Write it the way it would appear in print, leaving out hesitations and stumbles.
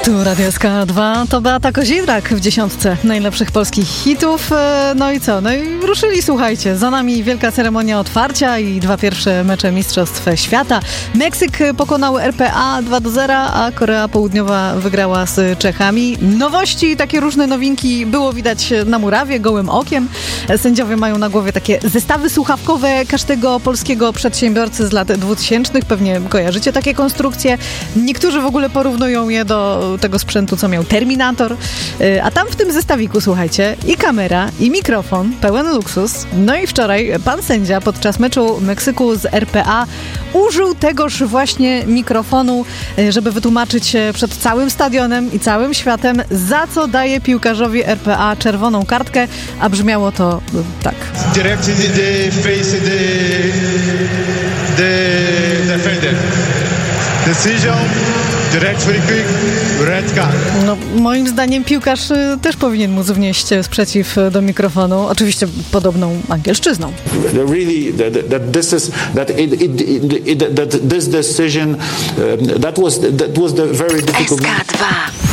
Tu Radio SK2, to Beata Kozirak w dziesiątce najlepszych polskich hitów. No i co? No i ruszyli, słuchajcie. Za nami wielka ceremonia otwarcia i 2 pierwsze mecze Mistrzostw Świata. Meksyk pokonał RPA 2-0, a Korea Południowa wygrała z Czechami. Nowości, takie różne nowinki było widać na murawie, gołym okiem. Sędziowie mają na głowie takie zestawy słuchawkowe każdego polskiego przedsiębiorcy z lat 2000. Pewnie kojarzycie takie konstrukcje. Niektórzy w ogóle porównują je do tego sprzętu, co miał Terminator. A tam w tym zestawiku, słuchajcie, i kamera, i mikrofon, pełen luksus. No i wczoraj pan sędzia podczas meczu Meksyku z RPA użył tegoż właśnie mikrofonu, żeby wytłumaczyć się przed całym stadionem i całym światem, za co daje piłkarzowi RPA czerwoną kartkę, a brzmiało to tak. Direct in the face the defender. Decision, direct free kick, red card. No, moim zdaniem piłkarz też powinien móc wnieść sprzeciw do mikrofonu, oczywiście podobną angielszczyzną. Really, this decision, that was the very difficult. SK2.